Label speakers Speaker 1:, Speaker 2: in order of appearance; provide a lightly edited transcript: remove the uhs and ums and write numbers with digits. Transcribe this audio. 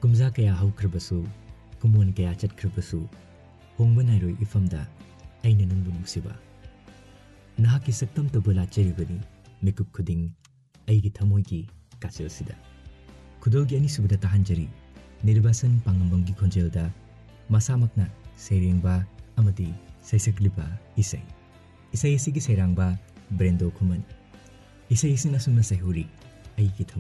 Speaker 1: ꯀꯨꯝꯖꯥ ꯀꯌꯥ ꯍꯧꯈ꯭ꯔꯕꯁꯨ ꯀꯨꯝꯑꯣꯟ ꯀꯌꯥ ꯆꯠꯈ꯭ꯔꯕꯁꯨ ꯍꯣꯡꯕ ꯅꯥꯏꯔꯣꯏ ꯏꯐꯝꯗ ꯑꯩꯅ ꯅꯪꯕꯨ ꯅꯨꯡꯁꯤꯕ ꯅꯍꯥꯛꯀꯤ ꯁꯛꯇꯝꯇꯕꯨ ꯂꯥꯠꯆꯔꯤꯕꯅꯤ ꯃꯤꯀꯨꯞ ꯈꯨꯗꯤꯡ ꯑꯩꯒꯤ ꯊꯃꯣꯏꯒꯤ ꯀꯥꯆꯤꯜꯁꯤꯗ ꯈꯨꯗꯣꯜꯒꯤ ꯑꯅꯤꯁꯨꯕꯗ ꯇꯥꯍꯟꯖꯔꯤ ꯅꯤꯔꯕꯥꯁꯟ ꯄꯥꯉꯝꯕꯝꯒꯤ ꯈꯣꯟꯖꯦꯜꯗ ꯃꯁꯥꯃꯛꯅ ꯁꯩꯔꯦꯡꯕ ꯑꯃꯗꯤ ꯁꯩꯁꯛꯂꯤꯕ ꯏꯁꯩ ꯏꯁꯩ ꯑꯁꯤꯒꯤ ꯁꯩꯔꯥꯡꯕ ꯕ꯭ꯔꯦꯟꯗꯣ ꯈꯨꯃꯟ ꯏꯁꯩ ꯑꯁꯤꯅ ꯑꯁꯨꯝꯅ ꯁꯩꯍꯧꯔꯤ ꯑꯩꯒꯤ ꯊꯃꯣꯏ